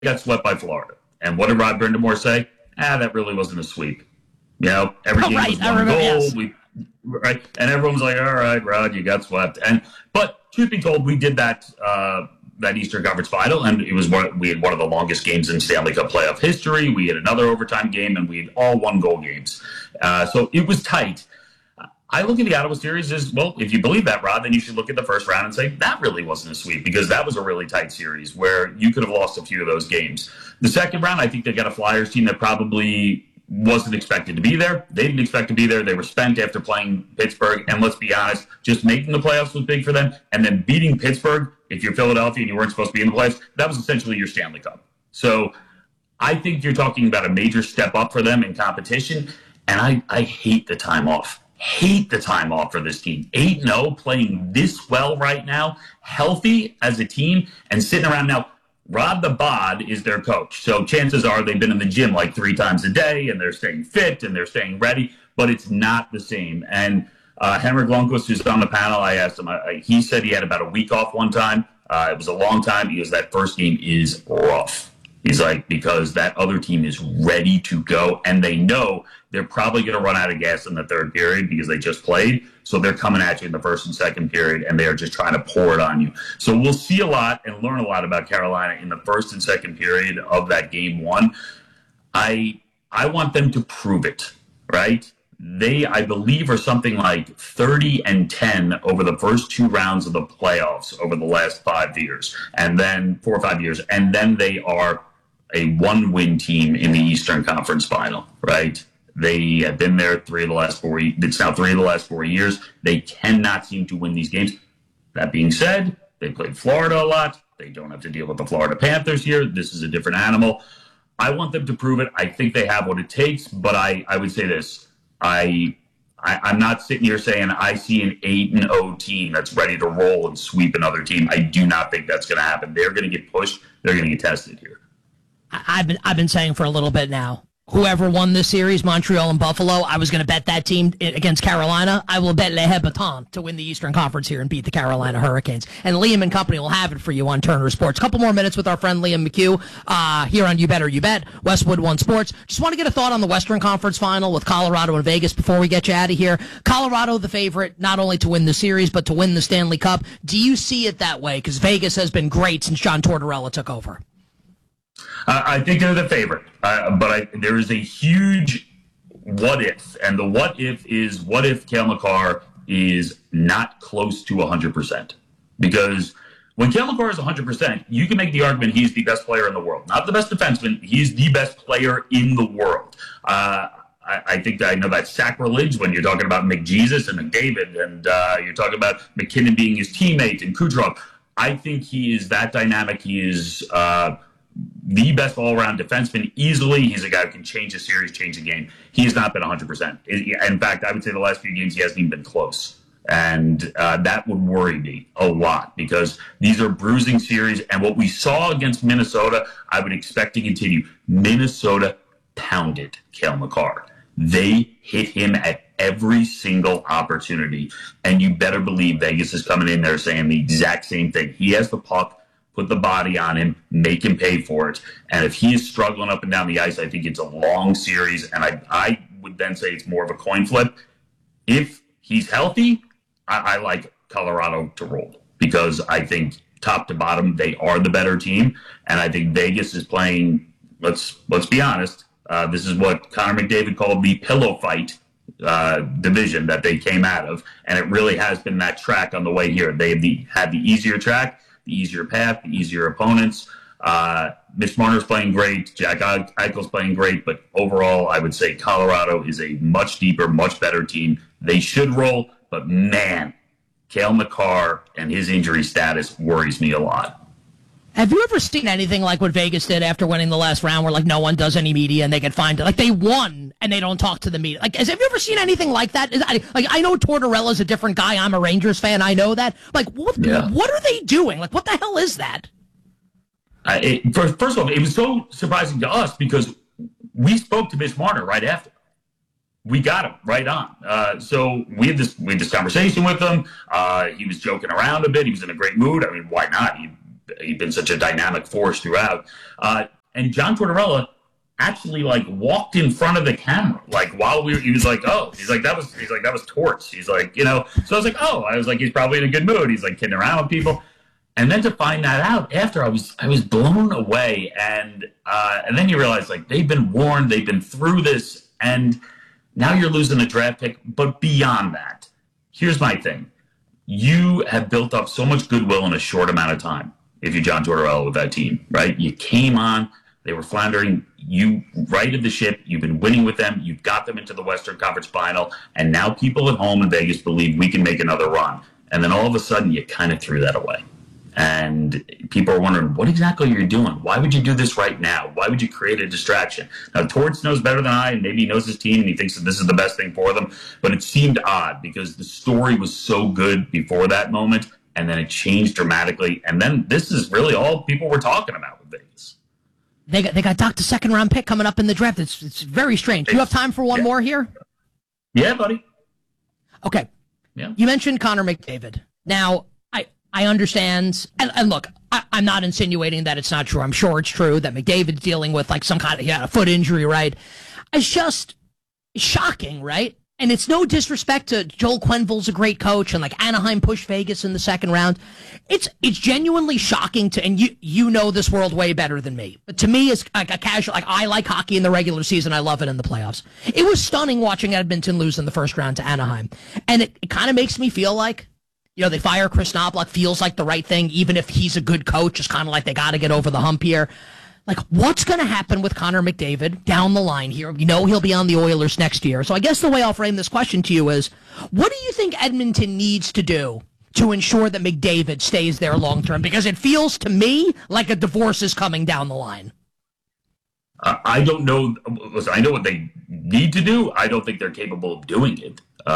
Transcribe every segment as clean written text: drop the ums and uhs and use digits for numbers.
got swept by Florida. And what did Rod Brindamore say? That really wasn't a sweep. Every game was one goal. Yes. Right, and everyone's like, "All right, Rod, you got swept." But truth be told, we did that Eastern Conference Final, and we had one of the longest games in Stanley Cup playoff history. We had another overtime game, and we had all one-goal games. So it was tight. I look at the Ottawa series as, well, if you believe that, Rod, then you should look at the first round and say, that really wasn't a sweep, because that was a really tight series where you could have lost a few of those games. The second round, I think they got a Flyers team that probably wasn't expected to be there. They didn't expect to be there. They were spent after playing Pittsburgh. And let's be honest, just making the playoffs was big for them. And then beating Pittsburgh, if you're Philadelphia and you weren't supposed to be in the playoffs, that was essentially your Stanley Cup. So I think you're talking about a major step up for them in competition. And I hate the time off. Hate the time off for this team. 8-0, playing this well right now, healthy as a team, and sitting around now. Rod the Bod is their coach. So chances are they've been in the gym like 3 times a day, and they're staying fit, and they're staying ready, but it's not the same. And Henrik Lundqvist, who's on the panel, I asked him, he said he had about a week off one time. It was a long time. He goes, that first game is rough. He's like, because that other team is ready to go, and they know they're probably going to run out of gas in the third period because they just played. So they're coming at you in the first and second period, and they're just trying to pour it on you. So we'll see a lot and learn a lot about Carolina in the first and second period of that game one. I want them to prove it, right? They, I believe, are something like 30-10 over the first 2 rounds of the playoffs over the last 5 years, and then 4 or 5 years. And then they are a 1-win team in the Eastern Conference Final, right? They have been there 3 of the last 4. It's now 3 of the last 4 years. They cannot seem to win these games. That being said, they played Florida a lot. They don't have to deal with the Florida Panthers here. This is a different animal. I want them to prove it. I think they have what it takes, but I would say this. I'm not sitting here saying I see an 8-0 team that's ready to roll and sweep another team. I do not think that's going to happen. They're going to get pushed. They're going to get tested here. I've been saying for a little bit now, whoever won this series, Montreal and Buffalo, I was going to bet that team against Carolina. I will bet Le Habitant to win the Eastern Conference here and beat the Carolina Hurricanes. And Liam and company will have it for you on Turner Sports. A couple more minutes with our friend Liam McHugh here on You Better You Bet, Westwood One Sports. Just want to get a thought on the Western Conference Final with Colorado and Vegas before we get you out of here. Colorado, the favorite, not only to win the series, but to win the Stanley Cup. Do you see it that way? Because Vegas has been great since John Tortorella took over. I think they're the favorite, but there is a huge what if, and the what if is what if Cale Makar is not close to 100%? Because when Cale Makar is 100%, you can make the argument he's the best player in the world. Not the best defenseman, he's the best player in the world. I think that I know that's sacrilege when you're talking about McJesus and McDavid, and you're talking about McKinnon being his teammate and Kucherov. I think he is that dynamic. He is the best all-around defenseman easily. He's a guy who can change a series, change a game. He has not been 100%. In fact, I would say the last few games he hasn't even been close. And that would worry me a lot because these are bruising series. And what we saw against Minnesota, I would expect to continue. Minnesota pounded Cale Makar. They hit him at every single opportunity. And you better believe Vegas is coming in there saying the exact same thing. He has the puck. Put the body on him, make him pay for it. And if he is struggling up and down the ice, I think it's a long series. And I would then say it's more of a coin flip. If he's healthy, I like Colorado to roll because I think top to bottom, they are the better team. And I think Vegas is playing, let's be honest, this is what Connor McDavid called the pillow fight division that they came out of. And it really has been that track on the way here. They had the easier track, the easier path, the easier opponents. Mitch Marner's playing great. Jack Eichel's playing great. But overall, I would say Colorado is a much deeper, much better team. They should roll. But, man, Cale Makar and his injury status worries me a lot. Have you ever seen anything like what Vegas did after winning the last round where, like, no one does any media and they can find it? Like, they won and they don't talk to the media. Like, have you ever seen anything like that? I know Tortorella's a different guy. I'm a Rangers fan. I know that. Like, what are they doing? Like, what the hell is that? First of all, it was so surprising to us because we spoke to Mitch Marner right after. We got him right on. So we had this conversation with him. He was joking around a bit. He was in a great mood. I mean, why not? he'd been such a dynamic force throughout. And John Tortorella actually like walked in front of the camera, like while he was like, oh, he's like, that was Torts. He's like, you know, so I was like, he's probably in a good mood. He's like kidding around with people. And then to find that out after, I was blown away. And then you realize like they've been warned, they've been through this, and now you're losing a draft pick. But beyond that, here's my thing. You have built up so much goodwill in a short amount of time. If you're John Tortorella with that team, right? You came on, they were floundering. You righted the ship. You've been winning with them. You've got them into the Western Conference Final. And now people at home in Vegas believe we can make another run. And then all of a sudden, you kind of threw that away. And people are wondering, what exactly are you doing? Why would you do this right now? Why would you create a distraction? Now, Torts knows better than I, and maybe he knows his team, and he thinks that this is the best thing for them. But it seemed odd because the story was so good before that moment, and then it changed dramatically. And then this is really all people were talking about with Vegas. They got docked a second-round pick coming up in the draft. It's very strange. You have time for one more here? Yeah, buddy. Okay. Yeah. You mentioned Connor McDavid. Now, I understand, and look, I'm not insinuating that it's not true. I'm sure it's true that McDavid's dealing with like some kind of a foot injury, right? It's just shocking, right? And it's no disrespect to Joel Quenneville's a great coach, and like Anaheim pushed Vegas in the second round. It's genuinely shocking to, and you know this world way better than me. But to me, as like a casual, like I like hockey in the regular season, I love it in the playoffs. It was stunning watching Edmonton lose in the first round to Anaheim, and it kind of makes me feel like, you know, they fire Chris Knoblauch, feels like the right thing, even if he's a good coach. It's kind of like they got to get over the hump here. Like, what's going to happen with Connor McDavid down the line here? You know he'll be on the Oilers next year. So I guess the way I'll frame this question to you is, what do you think Edmonton needs to do to ensure that McDavid stays there long term? Because it feels to me like a divorce is coming down the line. I don't know. Listen, I know what they need to do. I don't think they're capable of doing it.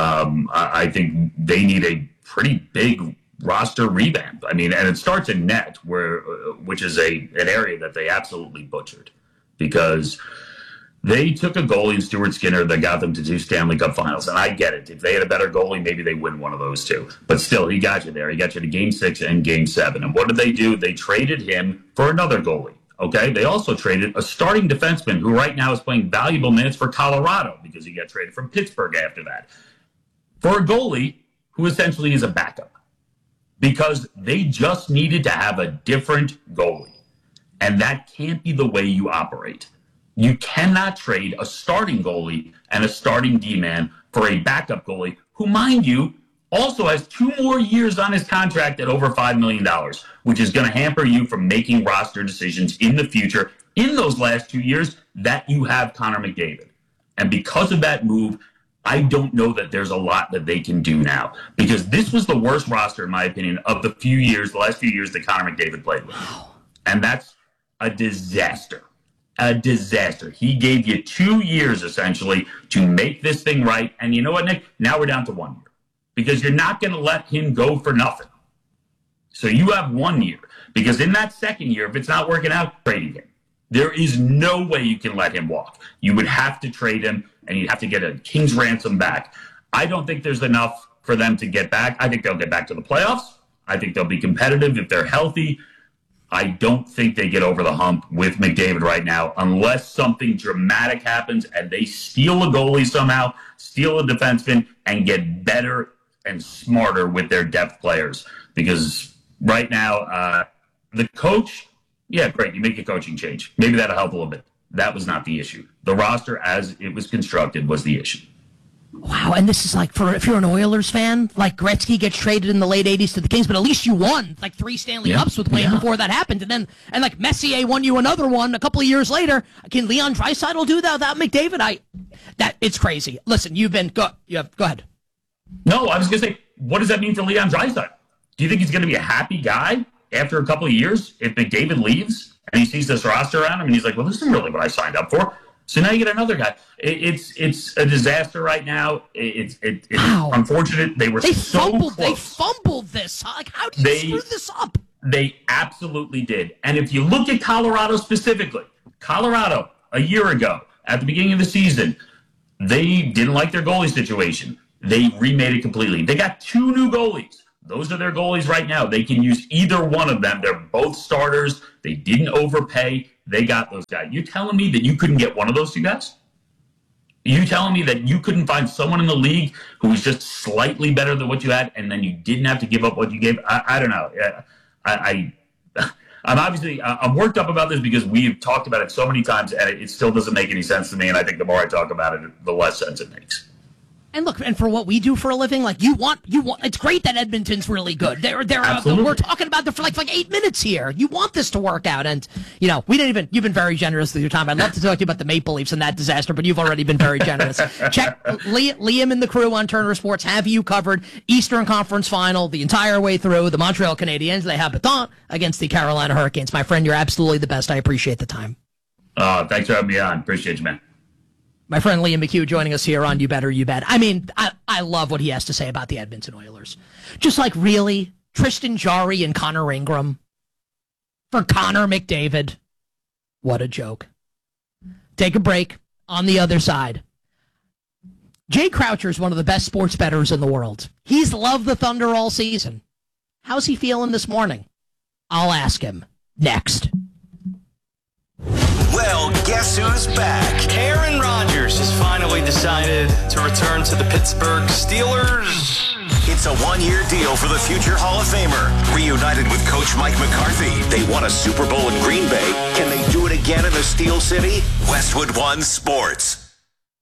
I think they need a pretty big roster revamp. I mean, and it starts in net, which is an area that they absolutely butchered, because they took a goalie in Stuart Skinner that got them to 2 Stanley Cup Finals. And I get it. If they had a better goalie, maybe they win one of those two. But still, he got you there. He got you to Game 6 and Game 7. And what did they do? They traded him for another goalie. Okay, they also traded a starting defenseman who right now is playing valuable minutes for Colorado because he got traded from Pittsburgh after that, for a goalie who essentially is a backup, because they just needed to have a different goalie. And that can't be the way you operate. You cannot trade a starting goalie and a starting D-man for a backup goalie who, mind you, also has 2 more years on his contract at over $5 million, which is going to hamper you from making roster decisions in the future in those last 2 years that you have Connor McDavid. And because of that move, I don't know that there's a lot that they can do now, because this was the worst roster, in my opinion, of the last few years that Connor McDavid played with. And that's a disaster. A disaster. He gave you 2 years, essentially, to make this thing right. And you know what, Nick? Now we're down to 1 year, because you're not going to let him go for nothing. So you have 1 year, because in that second year, if it's not working out, trading him. There is no way you can let him walk. You would have to trade him, and you'd have to get a king's ransom back. I don't think there's enough for them to get back. I think they'll get back to the playoffs. I think they'll be competitive if they're healthy. I don't think they get over the hump with McDavid right now unless something dramatic happens and they steal a goalie somehow, steal a defenseman, and get better and smarter with their depth players. Because right now, the coach, yeah, great, you make a coaching change. Maybe that'll help a little bit. That was not the issue. The roster as it was constructed was the issue. Wow, and this is like, if you're an Oilers fan, like Gretzky gets traded in the late 80s to the Kings, but at least you won like 3 Stanley Cups with Wayne before that happened. And like Messier won you another one a couple of years later. Can Leon Draisaitl do that without McDavid? It's crazy. Listen, go ahead. No, I was going to say, what does that mean to Leon Draisaitl? Do you think he's going to be a happy guy after a couple of years if McDavid leaves and he sees this roster around him and he's like, well, this isn't really what I signed up for? So now you get another guy. It's a disaster right now. It's unfortunate. They fumbled. They fumbled this. Like, how do you screw this up? They absolutely did. And if you look at Colorado specifically, Colorado a year ago at the beginning of the season, they didn't like their goalie situation. They remade it completely. They got 2 new goalies. Those are their goalies right now. They can use either one of them. They're both starters. They didn't overpay. They got those guys. You telling me that you couldn't get one of those two guys? You telling me that you couldn't find someone in the league who was just slightly better than what you had, and then you didn't have to give up what you gave? I don't know. I'm worked up about this because we've talked about it so many times, and it still doesn't make any sense to me. And I think the more I talk about it, the less sense it makes. And look, and for what we do for a living, like you want, it's great that Edmonton's really good. We're talking about them for like 8 minutes here. You want this to work out. And, you've been very generous with your time. I'd love to talk to you about the Maple Leafs and that disaster, but you've already been very generous. Check Liam and the crew on Turner Sports have you covered. Eastern Conference Final, the entire way through. The Montreal Canadiens, Les Habitants against the Carolina Hurricanes. My friend, you're absolutely the best. I appreciate the time. Thanks for having me on. Appreciate you, man. My friend Liam McHugh joining us here on You Better You Bet. I mean, I love what he has to say about the Edmonton Oilers. Just like, really? Tristan Jarry and Connor Ingram? For Connor McDavid? What a joke. Take a break. On the other side, Jay Croucher is one of the best sports bettors in the world. He's loved the Thunder all season. How's he feeling this morning? I'll ask him next. Well, guess who's back? Aaron Rodgers has finally decided to return to the Pittsburgh Steelers. It's a one-year deal for the future Hall of Famer. Reunited with Coach Mike McCarthy, they won a Super Bowl in Green Bay. Can they do it again in the Steel City? Westwood One Sports.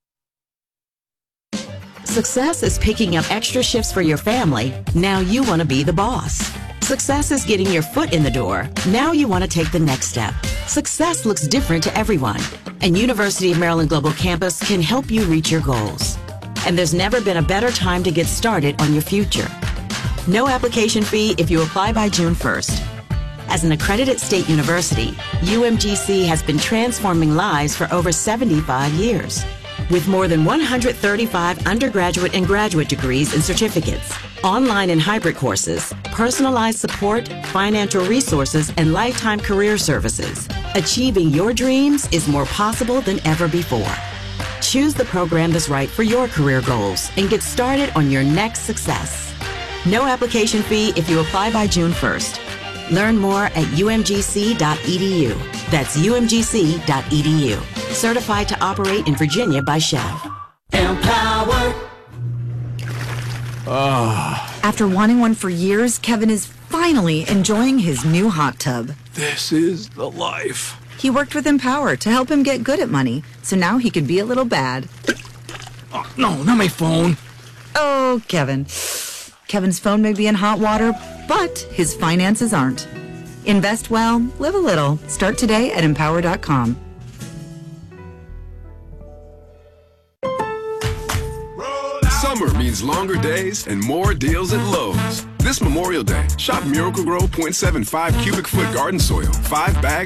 Success is picking up extra shifts for your family. Now you want to be the boss. Success is getting your foot in the door. Now you want to take the next step. Success looks different to everyone, and University of Maryland Global Campus can help you reach your goals. And there's never been a better time to get started on your future. No application fee if you apply by June 1st. As an accredited state university, UMGC has been transforming lives for over 75 years. With more than 135 undergraduate and graduate degrees and certificates, online and hybrid courses, personalized support, financial resources, and lifetime career services, achieving your dreams is more possible than ever before. Choose the program that's right for your career goals and get started on your next success. No application fee if you apply by June 1st. Learn more at umgc.edu. That's umgc.edu. Certified to operate in Virginia by Shell. Empower. After wanting one for years, Kevin is finally enjoying his new hot tub. This is the life. He worked with Empower to help him get good at money, so now he can be a little bad. Oh, no, not my phone. Oh, Kevin. Kevin's phone may be in hot water, but his finances aren't. Invest well, live a little. Start today at empower.com. Summer means longer days and more deals at Lowe's. This Memorial Day, shop Miracle-Gro 0.75 cubic foot garden soil, 5 bags.